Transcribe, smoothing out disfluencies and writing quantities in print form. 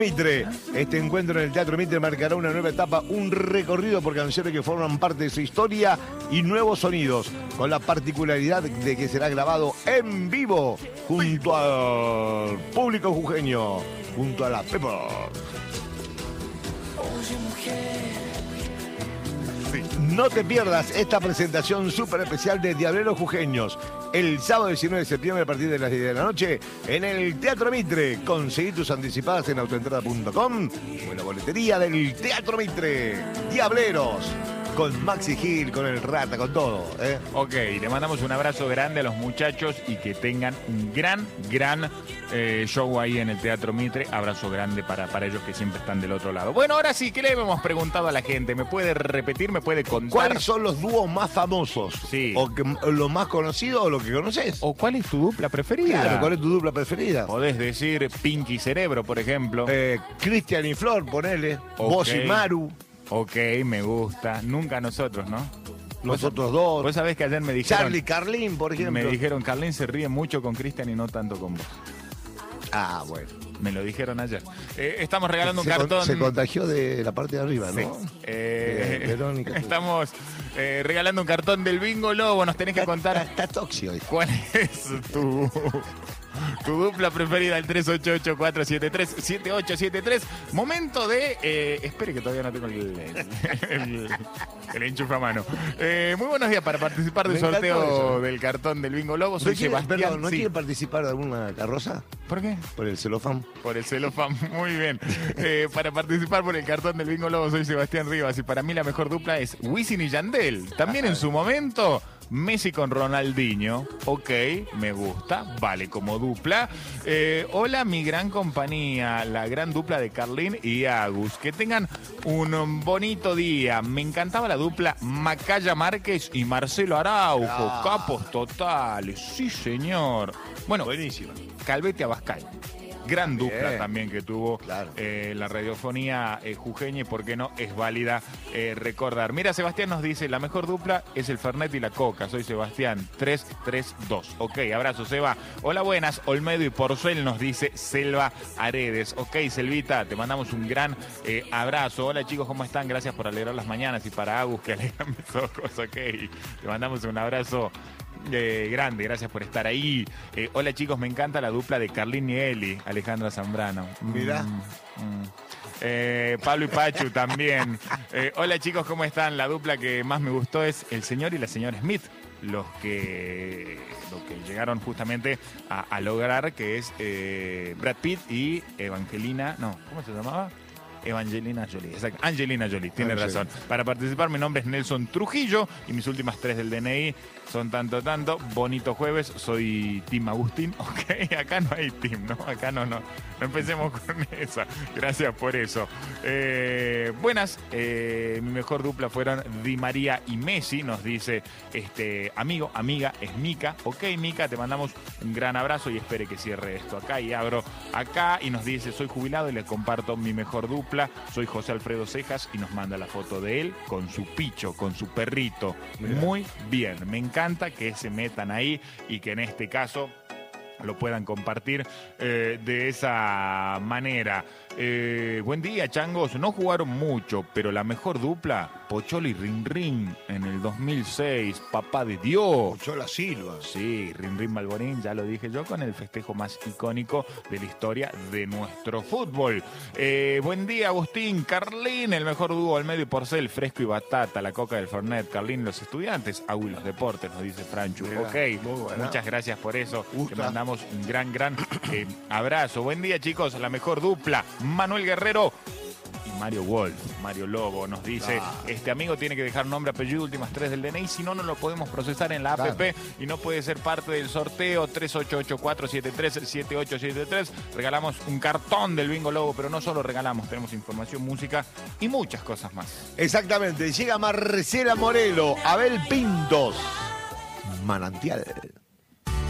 Mitre. Este encuentro en el Teatro Mitre marcará una nueva etapa, un recorrido por canciones que forman parte de su historia y nuevos sonidos, con la particularidad de que será grabado en vivo junto al público jujeño, junto a la Pepa. Sí. No te pierdas esta presentación súper especial de Diableros Jujeños el sábado 19 de septiembre a partir de las 10 de la noche en el Teatro Mitre. Conseguí tus anticipadas en autoentrada.com o en la boletería del Teatro Mitre. Diableros, con Maxi Gil, con el Rata, con todo. Ok, le mandamos un abrazo grande a los muchachos y que tengan un gran show ahí en el Teatro Mitre. Abrazo grande para ellos que siempre están del otro lado. Bueno, ahora sí, ¿qué le hemos preguntado a la gente? ¿Me puede repetir, me puede contar? ¿Cuáles son los dúos más famosos? Sí. O los más conocidos o los que conoces. ¿O cuál es tu dupla preferida? Claro, ¿cuál es tu dupla preferida? Podés decir Pinky Cerebro, por ejemplo. Cristian y Flor, ponele. Okay. Vos y Maru. Ok, me gusta. Nunca nosotros, ¿no? Los otros dos. Vos sabés que ayer me dijeron... Charlie Carlín, por ejemplo. Me dijeron, Carlín se ríe mucho con Cristian y no tanto con vos. Ah, bueno. Me lo dijeron ayer. Estamos regalando un cartón. Se contagió de la parte de arriba, ¿no? Sí. Verónica. Estamos regalando un cartón del Bingo Lobo. Nos tenés que contar. Está tóxico. ¿Cuál es tu dupla preferida? El 388-473-7873. Momento de... espere que todavía no tengo el enchufe a mano. Muy buenos días para participar del sorteo del cartón del Bingo Lobo. Soy Sebastián. Perdón, ¿no quiere participar de alguna carroza? ¿Por qué? Por el celofán. Por el celofán, muy bien. Para participar por el cartón del Bingo Lobo soy Sebastián Rivas y para mí la mejor dupla es Wisin y Yandel. También en su momento... Messi con Ronaldinho, ok, me gusta, vale como dupla. Hola mi gran compañía, la gran dupla de Carlín y Agus. Que tengan un bonito día. Me encantaba la dupla Macaya Márquez y Marcelo Araujo, capos totales, sí señor. Bueno, buenísimo. Calvete Abascal. Gran dupla también que tuvo la radiofonía jujeña y por qué no es válida recordar. Mira, Sebastián nos dice, la mejor dupla es el Fernet y la Coca. Soy Sebastián, 332. Ok, abrazo, Seba. Hola, buenas. Olmedo y Porcel nos dice Selva Aredes. Ok, Selvita, te mandamos un gran abrazo. Hola, chicos, ¿cómo están? Gracias por alegrar las mañanas y para Agus, que alegran mis ojos. Ok, te mandamos un abrazo grande, gracias por estar ahí. Hola chicos, me encanta la dupla de Carlín y Eli, Alejandra Zambrano. Mirá. Pablo y Pachu también. Hola chicos, ¿cómo están? La dupla que más me gustó es el señor y la señora Smith, lo que llegaron justamente a lograr, que es Brad Pitt y Evangelina, no, ¿cómo se llamaba? Evangelina Jolie, exacto. Angelina Jolie, tiene razón. Para participar, mi nombre es Nelson Trujillo y mis últimas 3 del DNI son tanto. Bonito jueves, soy Team Agustín. Ok, acá no hay team, ¿no? Acá no empecemos con esa. Gracias por eso. Buenas, mi mejor dupla fueron Di María y Messi, nos dice amiga, es Mica. Ok, Mica, te mandamos un gran abrazo y espere que cierre esto acá y abro acá y nos dice, soy jubilado y les comparto mi mejor dupla. Soy José Alfredo Cejas y nos manda la foto de él con su picho, con su perrito. Mirá. Muy bien, me encanta que se metan ahí y que en este caso lo puedan compartir de esa manera. Buen día, changos. No jugaron mucho, pero la mejor dupla, Pochola y Rin Rin en el 2006. Papá de Dios. Pochola Silva. Sí, Rin Rin Malborín, ya lo dije yo, con el festejo más icónico de la historia de nuestro fútbol. Buen día, Agustín. Carlín, el mejor dúo al medio y Porcel, Fresco y Batata, la Coca del Fernet. Carlín, los estudiantes. Agui, los deportes, nos dice Franchu. Mira, ok, muchas gracias por eso. Te mandamos un gran abrazo. Buen día, chicos. La mejor dupla, Manuel Guerrero y Mario Wolf. Mario Lobo nos dice, este amigo tiene que dejar nombre, apellido, últimas 3 del DNI, si no, no lo podemos procesar en la APP y no puede ser parte del sorteo. 388-473-7873. Regalamos un cartón del Bingo Lobo, pero no solo regalamos, tenemos información, música y muchas cosas más. Exactamente. Llega Marcela Morelo, Abel Pintos, Manantial.